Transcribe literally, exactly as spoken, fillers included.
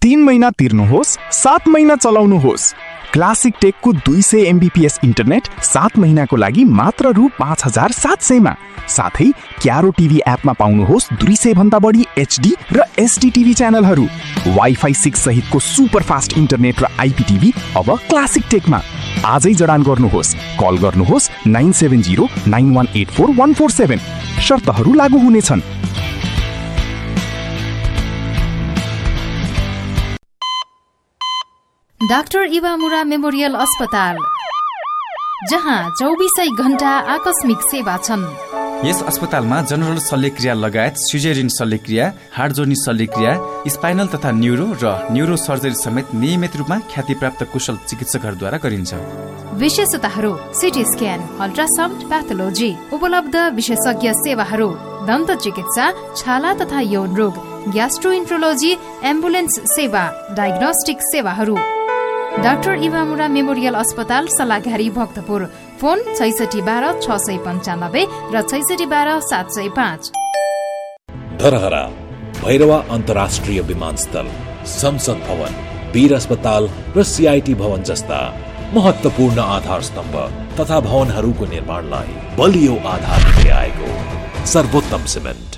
तीन महिना तिर्नुहोस्, सात महिना चलाउनुहोस्। क्लासिक टेकको दुई सय एमबीपीएस इन्टरनेट सात महिनाको लागि मात्र रु पाँच हजार सात सयमा। साथै क्यारो टिभी एपमा पाउनुहोस् दुई सय भन्दा बढी एचडी र एसडी टिभी च्यानलहरू। वाइफाई सिक्स सहितको सुपर फास्ट इन्टरनेट र आइपीटिभी अब क्लासिक टेकमा। आजै जडान गर्नुहोस्। कल गर्नुहोस् nine seven zero nine one eight four one four seven. शर्तहरू लागू हुनेछन्। डाक्टर इवामुरा मेमोरियल अस्पताल, जहाँ चौबिसै घण्टा आकस्मिक सेवा छन्। यस अस्पतालमा जनरल शल्यक्रिया लगायत सिजेरियन शल्यक्रिया, हार्ट जोड्ने शल्यक्रिया, स्पाइनल तथा न्यूरो र न्यूरो सर्जरी समेत नियमित रूपमा ख्यातिप्राप्त कुशल चिकित्सकहरूद्वारा गरिन्छ। विशेषताहरू: सिटी स्क्यान, अल्ट्रासाउन्ड, प्याथोलोजी, उपलब्ध विशेषज्ञ सेवाहरू, दन्त चिकित्सा, छाला तथा यौन रोग, ग्यास्ट्रोइन्ट्रोलोजी, एम्बुलेन्स सेवा, डायग्नोस्टिक सेवाहरू। डाक्टर इवामुरा मेमोरियल अस्पताल, सल्लाघारी, भक्तपुर। फोन छैसठी बाह्र छ सय पन्चानब्बे र छैसठी बाह्र सात सय पाँच। धरहरा, भैरवा अन्तर्राष्ट्रिय विमानस्थल, संसद भवन, वीर अस्पताल र सीआईटी भवन जस्ता महत्वपूर्ण आधार स्तम्भ तथा भवनहरूको निर्माणलाई बलियो आधार दिँदै आएको सर्वोत्तम सिमेन्ट